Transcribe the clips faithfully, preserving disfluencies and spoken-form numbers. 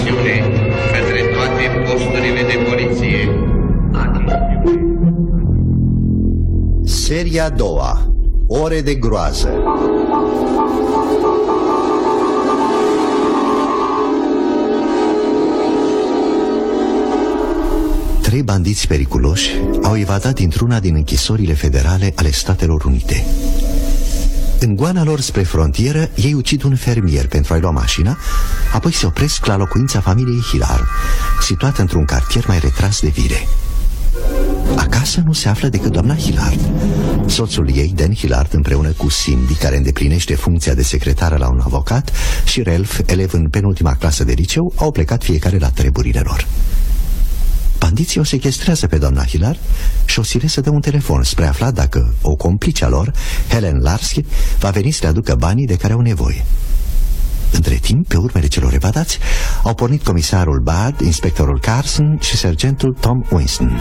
acțiune către toate posturile de poliție. Seria a doua. Ore de groază. Trei bandiți periculoși au evadat dintr-una din închisorile federale ale Statelor Unite. În goana lor spre frontieră, ei ucid un fermier pentru a-i lua mașina, apoi se opresc la locuința familiei Hillard, situată într-un cartier mai retras de vile. Acasă nu se află decât doamna Hillard. Soțul ei, Dan Hillard, împreună cu Cindy, care îndeplinește funcția de secretară la un avocat, și Ralph, elev în penultima clasă de liceu, au plecat fiecare la treburile lor. Bandiții o sechestrează pe doamna Hillard și o sile să dă un telefon spre a afla dacă o complicea lor, Helen Larsky, va veni să le aducă banii de care au nevoie. Între timp, pe urmele celor evadați, au pornit comisarul Bard, inspectorul Carson și sergentul Tom Winston.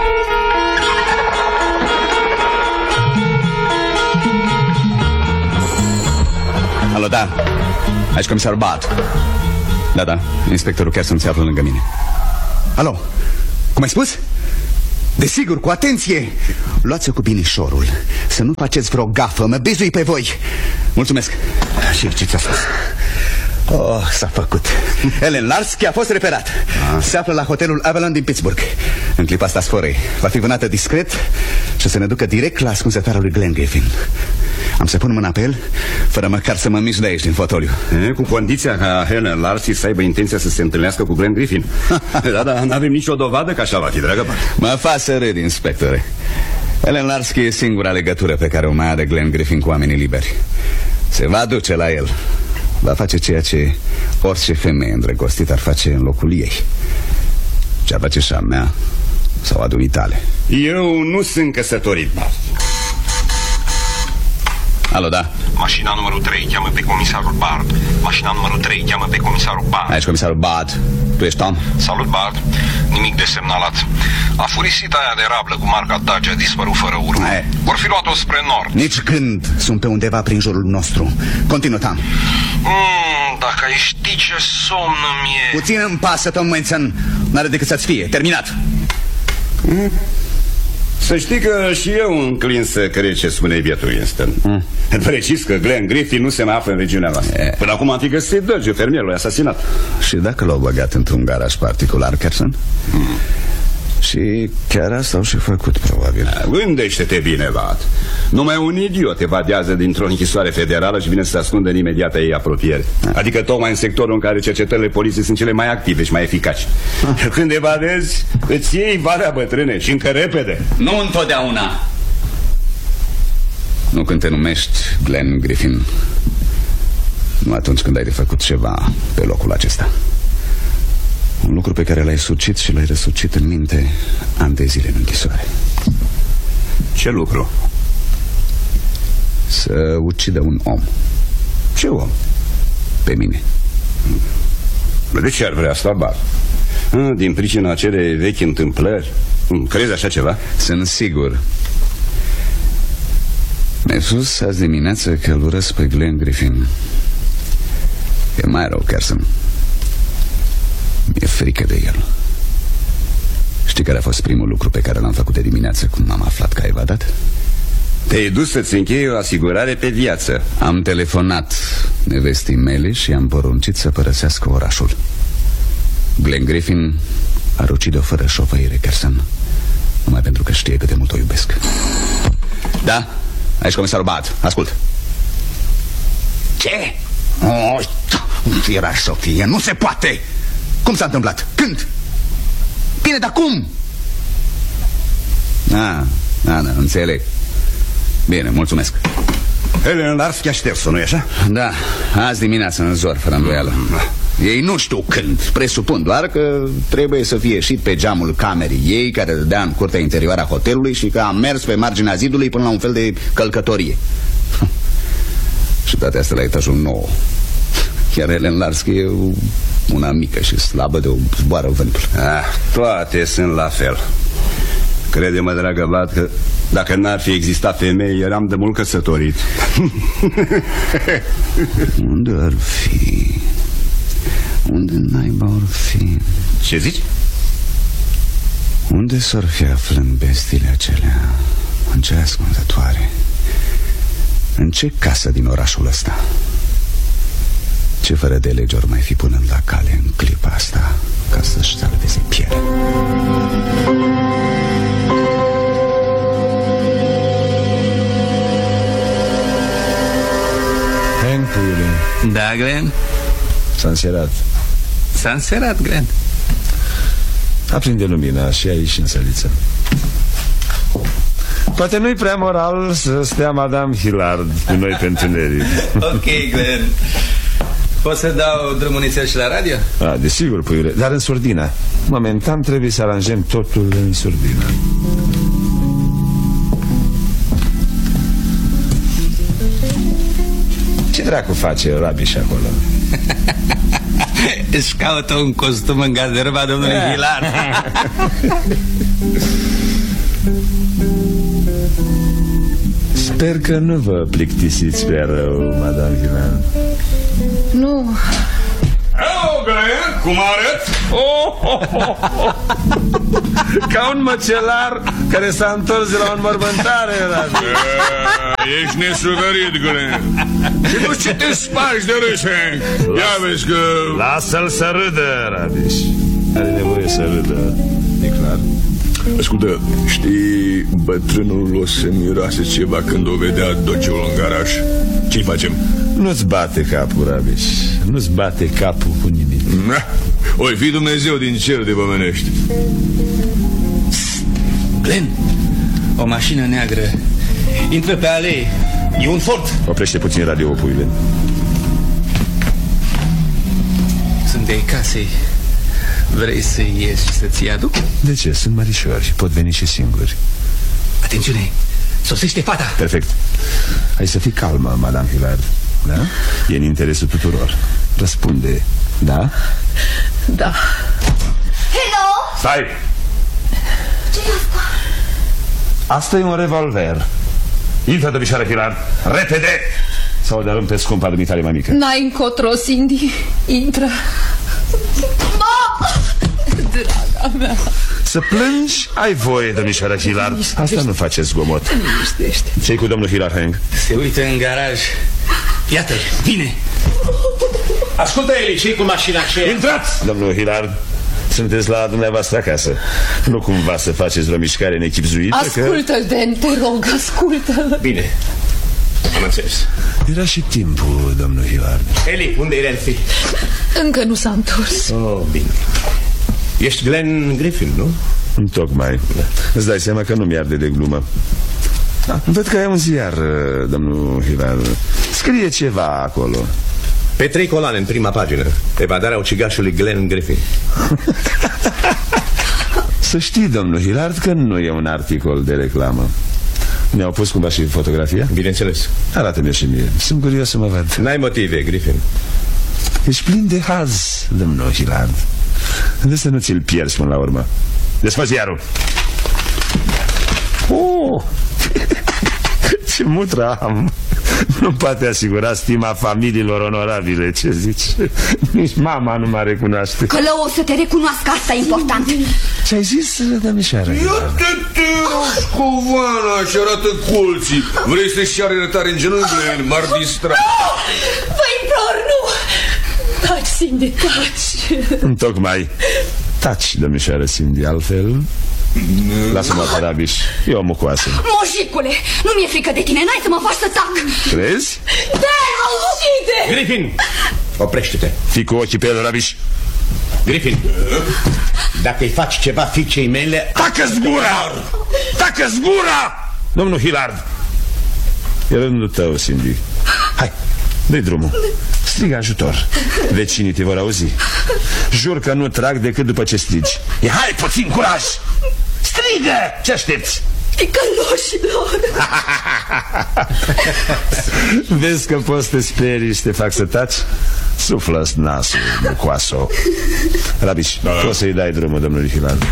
Alo, da. Aici comisarul Bard. Da, da, inspectorul Carson se află lângă mine. Alo, cum ai spus? Desigur, cu atenție. Luați-o cu binișorul. Să nu faceți vreo gafă, mă bizui pe voi. Mulțumesc. Și ce ți-a spus? Oh, s-a făcut. Helen Larsky a fost reperat. ah. Se află la hotelul Avalon din Pittsburgh. În clipa asta sforei. Va fi vânată discret și să ne ducă direct la ascunzătoarea lui Glenn Griffin. Am să pun mâna pe el, fără măcar să mă mișc de aici din fotoliu. e, Cu condiția ca Helen Larsky să aibă intenția să se întâlnească cu Glenn Griffin. Da, dar n-avem nicio dovadă că așa va fi, dragă. Mă fac să râd, inspectore. Helen Larsky e singura legătură pe care o mai are Glenn Griffin cu oamenii liberi. Se va duce la el. Va face ceea ce orice femeie îndrăgostită ar face în locul ei. Ce ar face și a mea sau a dumitale. Eu nu sunt căsătorit, Bart. Alo, da. Mașina numărul trei cheamă pe comisarul Bard. Mașina numărul trei cheamă pe comisarul Bard. Aici comisarul Bard. Tu ești Tom? Salut, Bard. Nimic de semnalat. A furisita aia de rablă cu marca Dodge a dispărut fără urmă. Hai. Vor fi luat-o spre nord. Nici când sunt pe undeva prin jurul nostru. Continuă, Tom. Mm, dacă ai ști ce somn îmi e. Puțin îmi pasă, Tom Winston. N-are decât să-ți fie. Terminat. mm. Să știi că și eu înclin să cred ce spune bietul Winston. mm. Precis că Glenn Griffin nu se mai află în regiunea noastră. e. Până acum am fi găsit Dodge, fermierul asasinat. Și dacă l-au băgat într-un garaj particular, Carson? mm. Și chiar asta au și făcut, probabil. Gândește-te bine, Vat. Numai un idiot evadează dintr-o închisoare federală și vine să se ascundă în imediata ei apropiere. ah. Adică tocmai în sectorul în care cercetările poliției sunt cele mai active și mai eficace. ah. Când evadezi, îți iei valea, bătrâne, și încă repede. Nu întotdeauna. Nu când te numești Glenn Griffin. Nu atunci când ai de făcut ceva pe locul acesta. Un lucru pe care l-ai sucit și l-ai răsucit în minte ani de zile în închisoare. Ce lucru? Să ucidă un om. Ce om? Pe mine. De ce ar vrea asta, Bar? Din pricina acelei vechi întâmplări? Crezi așa ceva? Sunt sigur. Mi-ai spus azi dimineață că îl urăsc pe Glenn Griffin. E mai rău, Carson. Mi-e frică de el. Știi care a fost primul lucru pe care l-am făcut de dimineață când am aflat că a evadat? Te-ai dus să-ți închei o asigurare pe viață. Am telefonat nevestii mele și am poruncit să părăsească orașul. Glenn Griffin ar ucide-o fără șofăire, Carson, numai pentru că știe cât de mult o iubesc. Da? Aici comisarul Bard. Ascult. Ce? Oh, era să fie. Nu se poate. Cum s-a întâmplat? Când? Bine, dar cum? Ah, da, da, înțeleg. Bine, mulțumesc. Helen Larsky a șters-o, nu-i așa? Da, azi dimineață în zor, fără îndoială. Ei nu știu când. Presupun doar că trebuie să fie ieșit pe geamul camerei ei, care dădea în curtea interioară a hotelului, și că a mers pe marginea zidului până la un fel de călcătorie. Și toate astea la etajul nou. Iar Helen Larsky e una mică și slabă, de o zboară vântul. Ah, toate sunt la fel. Crede-mă, dragă Bat, că dacă n-ar fi existat femei, eram de mult căsătorit. Unde ar fi? Unde naiba ar Ce zici? Unde s-or fi aflând bestiile acelea? În ce ascunzătoare? În ce casă din orașul ăsta? Ce fără de lege ori mai fi punând la cale în clipa asta ca să-și salveze pielea? Hank, puiule. Da, Glenn? S-a înserat. S-a înserat, Glenn. Aprinde lumina și aici în săliță. Poate nu-i prea moral să stea Madame Hillard cu noi pe întuneric. Ok, Glenn. Poți să dau drumul nițel și la radio? A, desigur, puiule, dar în surdina. Momentan trebuie să aranjăm totul în surdina. Ce dracu face Rabiș acolo? Își caută un costum în garderoba domnului Hillard. Sper că nu vă plictisiți prea rău, Madame Hillard. Nu. Hello, Glenn, cum arăt? Oh, oh, oh, oh. Ca un măcelar care s-a întors de la o înmormântare. Ești nesugărit, Glenn. Și tu ce te spargi de râs, Hank? Ia vezi că... Lasă-l să râdă, Rabiș. Are nevoie să râdă, e clar. Ascultă, știi, bătrânul o să miroase ceva când o vedea dociul în garaj. Ce-i facem? Nu-ți bate capul, Rabiș. Nu-ți bate capul cu nimic. Oi fi Dumnezeu din cer de bămânești. Glenn, o mașină neagră intră pe alee. E un Ford. Oprește puțin radio, puiule. Sunt de casei. Vrei să ieși și să-ți aduc? De ce? Sunt mărișori. Pot veni și singuri. Atențiune, sosește fata. Perfect. Hai să fii calmă, Madame Hillard. Da? E în interesul tuturor. Răspunde. Da? Da. Hello! Stai! Ce-i asta? Asta e un revolver. Intră, domnișoară Hillard. Repede! Sau de-a pe scumpa dumitale mai mică. N-ai încotro, Cindy. Intră. Draga mea. Să plângi, ai voie, domnișoară Hillard. Asta nu face zgomot. Ce-i cu domnul Hillard, Hank? Se uită în garaj. Iată, vine. Ascultă, Eli, ce-i cu mașina aceea? Intrați, domnul Hillard. Sunteți la dumneavoastră acasă. Nu cumva să faceți vreo mișcare nechipzuită? Ascultă-l, că... Dan, te rog, ascultă-l. Bine, am înțeles. Era și timpul, domnul Hillard. Eli, unde e Elfie? Încă nu s-a întors. Oh, bine. Ești Glenn Griffin, nu? Tocmai, da. Îți dai seama că nu mi-arde de glumă. Da. Văd că ai un ziar, domnul Hillard. Scrie ceva acolo. Pe trei coloane în prima pagină. Evadarea ucigașului Glenn Griffin. Să știi, domnul Hillard, că nu e un articol de reclamă. Mi-au pus cumva și fotografia? Bineînțeles. Arată-mi și mie, sunt curios să mă văd. N-ai motive, Griffin. Ești plin de haz, domnul Hillard. De să nu ți-l pierzi până la urmă. Desfă ziarul. Oh! Ce mutră am. Nu poate asigura stima familiilor onorabile. Ce zici? Nici mama nu mă recunoaște. Că lău o să te recunoască, asta e important. Ce-ai zis, domnișoară? Iată-te, Roscovana, și arată colții. Vrei să-și ceară iertare în genunchi, Glenn? M-ar distra. Vă implor, nu! Taci, Cindy, taci. Tocmai. Taci, domnișoară Cindy, altfel... Lasă-mă pe Rabiș, e o mucoasă. Moșicule, nu mi-e frică de tine, n-ai să mă faci să tac. Crezi? Da, auzi-te! Griffin, oprește-te. Fii cu ochii pe el, Rabiș. Griffin, dacă îi faci ceva fiicei mele... Tacă-ți gura! Tacă-ți gura! Domnul Hillard. E rândul tău, Cindy. Hai, dă-i drumul. Strigă ajutor. Vecinii te vor auzi. Jur că nu trag decât după ce strigi. E, hai, puțin curaj! Strigă! Ce aștepți? Ticăloșilor! Vezi că poți să te sperii și te fac să taci? Suflă-ți nasul, mucoaso. Rabiș, da. Poți să-i dai drumul domnului Hillard.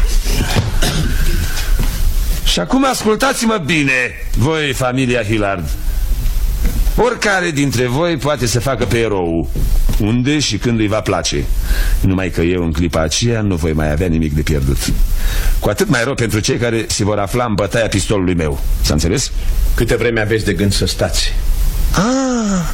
Și acum ascultați-mă bine, voi, familia Hillard. Oricare dintre voi poate să facă pe erou. unde și când îi va place. Numai că eu în clipa aceea nu voi mai avea nimic de pierdut. Cu atât mai rău pentru cei care se vor afla în bătaia pistolului meu. S-a înțeles? Câte vreme aveți de gând să stați? Ah.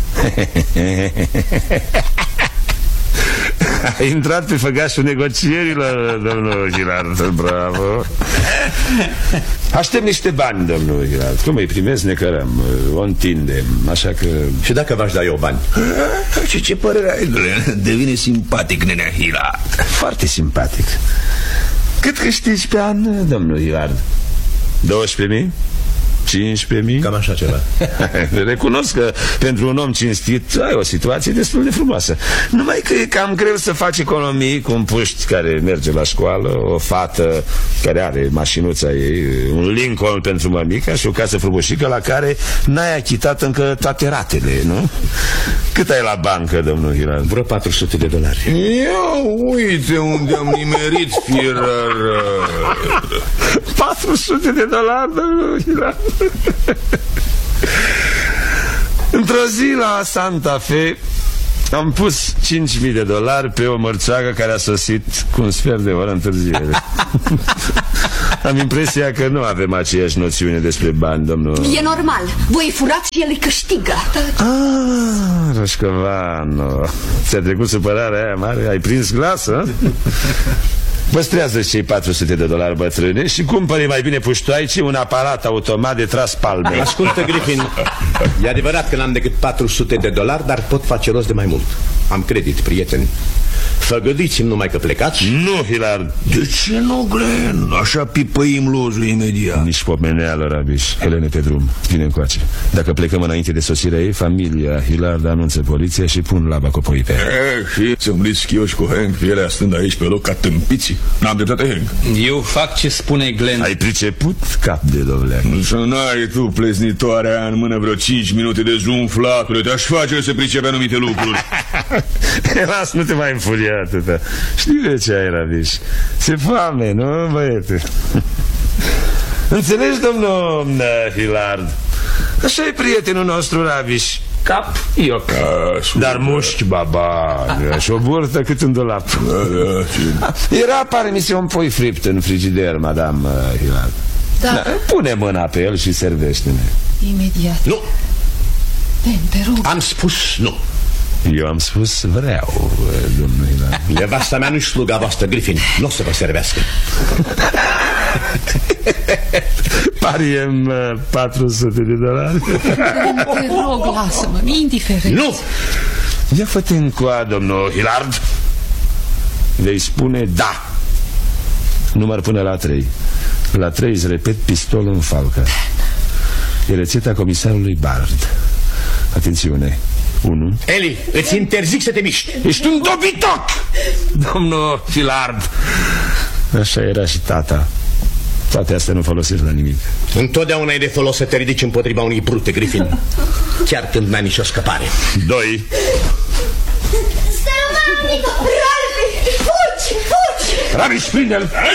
Ai intrat pe făgașul negocierilor, domnul Hilard. Bravo. Aștept niște bani, domnul Hilard. Cum îi primesc, ne cărăm, o întindem. Așa că... Și dacă v-aș da eu bani? Și ce părere ai, devine simpatic, nenea Hilard. Foarte simpatic. Cât câștigi pe an, domnul Hilard? douăsprezece mii? cincisprezece mii? Cam așa ceva. Recunosc că pentru un om cinstit ai o situație destul de frumoasă. Numai că e cam greu să faci economii cu un puști care merge la școală, o fată care are mașinuța ei, un Lincoln pentru mămica și o casă frumușică la care n-ai achitat încă toate ratele, nu? Cât ai la bancă, domnul Hilard? Vreo patru sute de dolari. Ia uite unde am nimerit, Firară. patru sute de dolari, domnul Hilard. Într-o zi la Santa Fe am pus cinci mii de dolari pe o mărțeagă care a sosit cu un sfert de oră întârziere. Am impresia că nu avem aceeași noțiune despre bani, domnul... E normal, voi furați și el îi câștigă. Ah, Roșcovano, ți-a trecut supărarea aia mare? Ai prins glas, hă? Păstrează cei patru sute de dolari, bătrâne, și cumpări mai bine puștoaici un aparat automat de tras palme. Ascultă, Griffin, e adevărat că n-am decât patru sute de dolari, dar pot face rost de mai mult. Am credit, prieteni. Făgăduiți-mi numai că plecați. Nu, Hilard. De ce nu, Glen? Așa pipăim lozul imediat. Nici pomeneală, Rabiș. Helene pe drum, vine încoace. Dacă plecăm înainte de sosirea ei, familia Hilard anunță poliția și pun laba copoi pe ea. Eh, și să-mi risc eu și cu Hank, ele stând aici pe loc ca tâmpiții. N-am dreptate, Hank. Eu fac ce spune Glen. Ai priceput, cap de dovleac? Să n-ai tu pleznitoarea în mână vreo cinci minute de zumflatule. Te-aș face să pricepe anumite lucruri. Las, nu te mai înfuria atâta. Știi de ce ai, Rabiș? Se foame, nu, băiete? Înțelegi, domnul Hilard? Așa e prietenul nostru, Rabiș. Cap, ioc. Dar mușchi, baba. Și o burtă cât un dulap. Era, pare mi se, un pui fript în frigider, madame Hilard. Da. Pune mâna pe el și servește-ne. Imediat. Nu. Ben, te rog. Am spus nu. Eu am spus vreau, domnul Hilard. Nevasta mea nu-și sluga voastră, Griffin. Nu o să vă servească. Pariem patru sute de dolari. Te rog, lasă-mă, indiferent. Nu! Ia fă-te încoa, domnul Hilard. Vei spune da. Număr până la trei. La trei îți repet pistol în falcă. E rețeta comisarului Bard. Atențiune. unu. Eli, îți interzic să te miști. Ești un dobitoc, domnul Hilard. Așa era și tata. Toate astea nu folosesc la nimic. Întotdeauna e de folos să te ridici împotriva unui brute, Griffin. Chiar când n-ai nicio scăpare. Doi. Sărmanică! Ralfi! Fugi! Fugi! Rabiș, prinde-l! Dă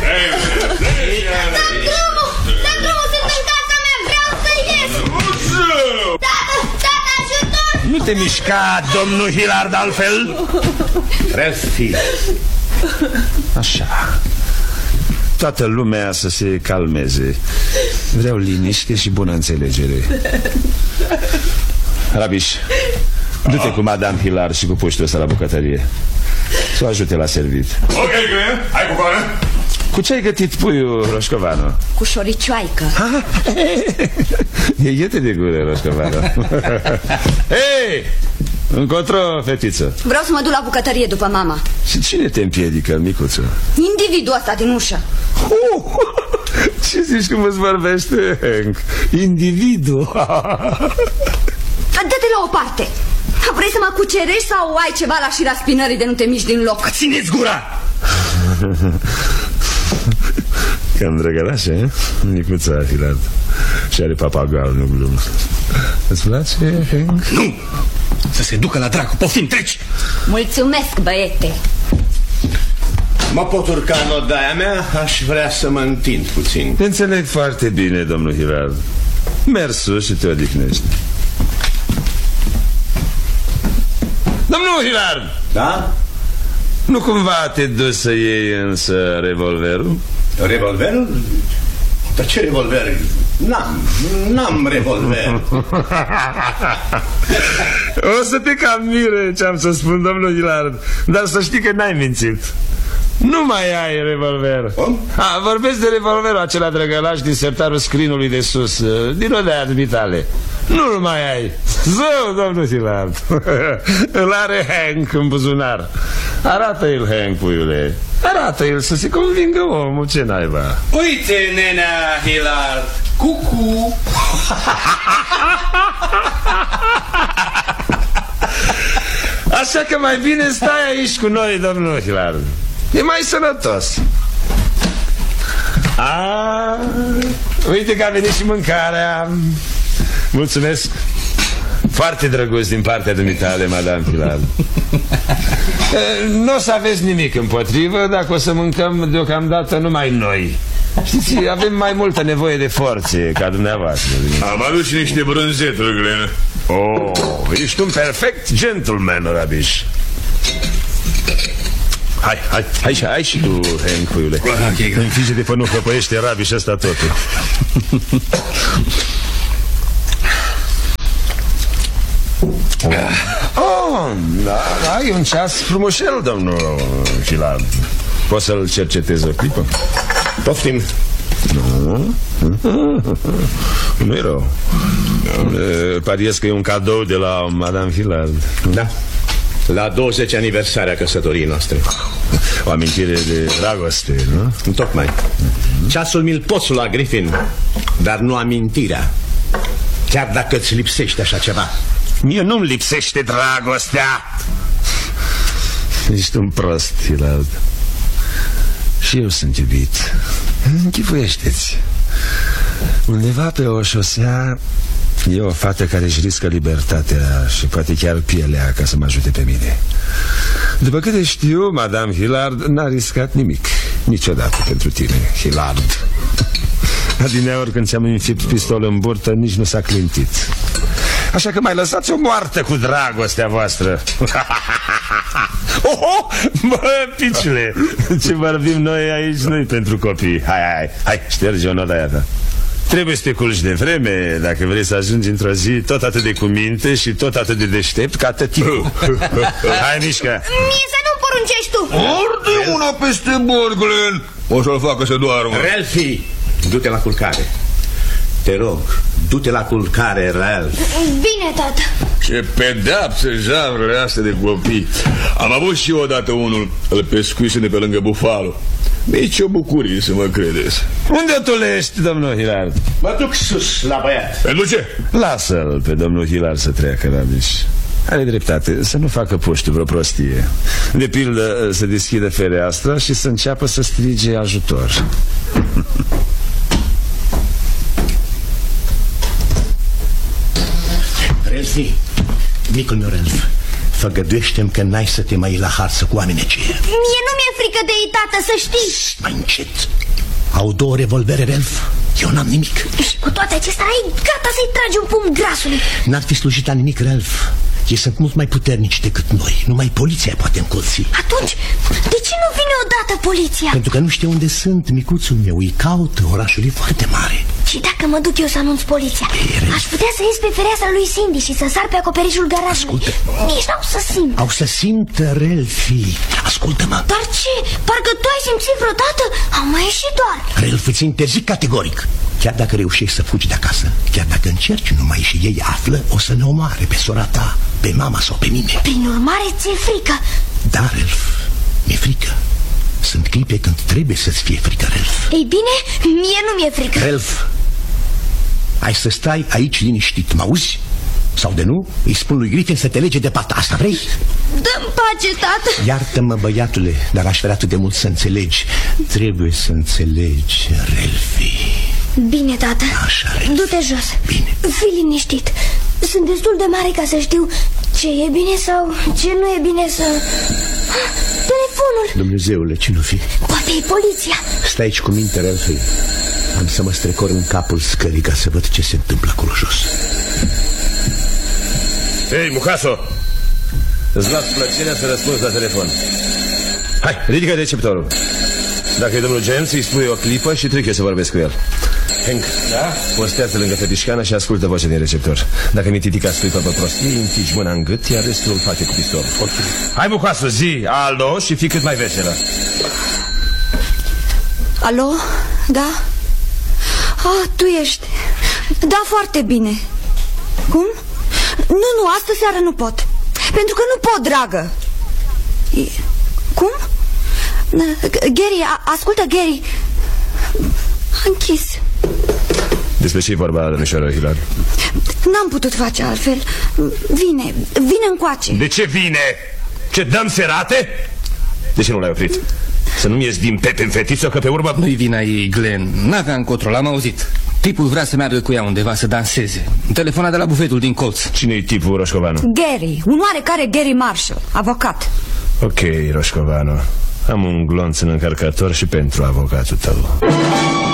drumul! Dă drumul! Sunt în casa mea! Vreau să ies! Tată! Tată, ajutor! Nu te mișca, domnul Hilard, altfel. Ralfi! Așa. Toată lumea să se calmeze. Vreau liniște și bună înțelegere. Rabiș, du-te cu madame Hilard și cu puștul ăsta la bucătărie. Să o ajute la servit. Ok, Glen, hai cu coară. Cu ce ai gătit puiul, Roșcovano? Cu șoricioaică. E ghete de gură, Roșcovano. Hei! Încotro, fetiță. Vreau să mă duc la bucătărie după mama. Și cine te împiedică, micuță? Individul ăsta din ușă. uh, Ce zici cum îți vorbește, Hank? Individul. Dă-te la o parte. Vrei să mă cucerești sau ai ceva la șira spinării de nu te miști din loc? Țineți gura! Cam drăgălașă, eh? Micuța Hilard. Și are papagal, nu glumă. Îți place, Hank? Nu! Să se ducă la dracu, poftim, treci! Mulțumesc, băiete. Mă pot urca în odaia mea? Aș vrea să mă întind puțin. Te înțeleg foarte bine, domnul Hilard. Mergi sus și te odihnești. Domnul Hilard! Da? Nu cumva te duci să iei însă revolverul? Revolverul? Dar ce revolver? N-am, n-am revolver. O să te cam mire ce am să spun, domnul Hilard, dar să știi că n-ai mințit. Nu mai ai revolver. Ha, vorbesc de revolverul acela drăgălaș din sertarul scrinului de sus, din odaia dumitale. Nu-l mai ai. Zău, domnul Hilard. Îl are Hank în buzunar. Arată-i-l, Hank, puiule. Arată-i-l să se convingă omul, ce naiba. Uite, nenea Hilard. Cucu. Așa că mai bine stai aici cu noi, domnul Hilard. E mai sănătos. A, uite că a venit și mâncarea. Mulțumesc. Foarte drăguț din partea dumitale, madame Hilard. Nu o să aveți nimic împotrivă dacă o să mâncăm deocamdată numai noi. Știți, avem mai multă nevoie de forțe ca dumneavoastră. Am adus și niște brânzeturi, Glenn. Oh, ești un perfect gentleman, Rabiș. Hai, hai, hai, hai, hai și tu, Hank, puiule. Okay, înfige-te până nu căpăiește Rabiș ăsta totul. Oh, da, ai un ceas frumoșel, domnul Hilard. Poți să-l cercetezi o clipă? Poftim. Nu, nu-i rău. Pariez că e un cadou de la madame Hilard. Da, la douăzeci aniversarea căsătoriei noastre. O amintire de dragoste, nu? Tocmai. Ceasul mi-l poți lua, Griffin, dar nu amintirea. Chiar dacă îți lipsește așa ceva. Mie nu-mi lipsește dragostea. Ești un prost, Hilard. Și eu sunt iubit. Închipuiește-ți. Undeva pe o șosea e o fată care își riscă libertatea și poate chiar pielea ca să mă ajute pe mine. După câte știu, madame Hilard n-a riscat nimic niciodată pentru tine, Hilard. Adineaori când ți-am înfipt pistol în burtă, nici nu s-a clintit. Așa că mai lăsați-o moartă cu dragostea voastră. Oho, bă, piciule, ce vorbim noi aici, nu-i pentru copii. Hai, hai, hai, șterge-o în odaia ta. Trebuie să te culci de vreme dacă vrei să ajungi într-o zi tot atât de cuminte și tot atât de deștept ca tăticul. Hai, mișcă. Mie să nu poruncești tu. Orde una peste bord, Glenn. O să-l facă să doarmă. Ralphie, du-te la culcare. Te rog, du-te la culcare, Ralph. Bine, tată. Ce pedapsă javrele astea de copii. Am avut și eu odată unul. Îl pescuise de pe lângă Bufalo. Nici o bucurie să mă credeți. Unde tu lești, domnul Hilard? Mă duc sus la băiat. Pentru ce? Lasă-l pe domnul Hilard să treacă, Rabiș. Are dreptate, să nu facă puștiu vreo prostie. De pildă, să deschidă fereastra și să înceapă să strige ajutor. Relfi, micul meu Relf, făgăduiește-mi că n-ai să te mai la harță cu oameni aceia. Mie nu mi-e frică de ei, tată, să știi. Mai încet. Au două revolvere, Relf. Eu n-am nimic. Și cu toate acestea ai gata să-i tragi un pumn grasului. N-ar fi slujit la nimic, Relf. Ei sunt mult mai puternici decât noi. Numai poliția poate încolți. Atunci, de ce nu vine odată poliția? Pentru că nu știu unde sunt, micuțul meu. Îi caută, orașul e foarte mare. Și dacă mă duc eu să anunț poliția, Ei, aș putea să ies pe fereastra lui Cindy și să sar pe acoperișul garajului. Ascultă. Nici n-au să simt. Au să simtă, Relfi. Ascultă-mă. Dar ce? Parcă tu ai simțit vreodată? Am mai ieșit doar. Relf, îți interzic categoric. Chiar dacă reușești să fugi de acasă, chiar dacă încerci numai și ei află, o să ne omoare pe sora ta, pe mama sau pe mine. Prin urmare, ți-e frică? Da, Relf, mi-e frică. Sunt clipe când trebuie să-ți fie frică, Relf. Ei bine, mie nu mi-e frică. Relf, ai să stai aici liniștit, mă auzi? Sau de nu, îi spun lui Griffin să te lege de pata asta, vrei? Dă-mi pace, tată. Iartă-mă, băiatule, dar aș vrea atât de mult să înțelegi. Trebuie să înțelegi, Relfi. Bine, tată. Așa, du-te jos. Bine. Fii liniștit. Sunt destul de mare ca să știu ce e bine sau ce nu e bine să... Telefonul. Dumnezeule, ce nu fi? Poate e poliția. Stai aici cu minte, Relfi. Am să mă strecor în capul scării ca să văd ce se întâmplă acolo jos. Ei, Mucaso, Îți las plăcerea să răspunzi la telefon. Hai, ridică receptorul. Dacă e domnul James, îi spui o clipă și trec eu să vorbesc cu el. Hank, da? Postează lângă fetișcana și ascultă vocea din receptor. Dacă mi titica scuipă pe prostie, întici mâna în gât, iar restul îl face cu pistol. Okay. Hai, bucoasă, zi, alo, și fii cât mai veselă. Alo? Da? Ah, tu ești. Da, foarte bine. Cum? Nu, nu, astă seară nu pot. Pentru că nu pot, dragă. E... Cum? Gary, ascultă, Gary. A închis. Despre ce-i vorba, domnișoară Hilard? N-am putut face altfel. Vine, vine încoace. De ce vine? Ce, dăm serate? De ce nu l-ai oprit? Să nu-mi ies din pepe în fetiță, că pe urmă... Nu-i vina ei, Glenn. N-avea încotro, l-am auzit. Tipul vrea să meargă cu ea undeva să danseze. Telefona de la bufetul din colț. Cine-i tipul, Roșcovanu? Gary, un oarecare Gary Marshall, avocat. Ok, Roșcovanu. Am un glonț în încărcător și pentru avocatul tău.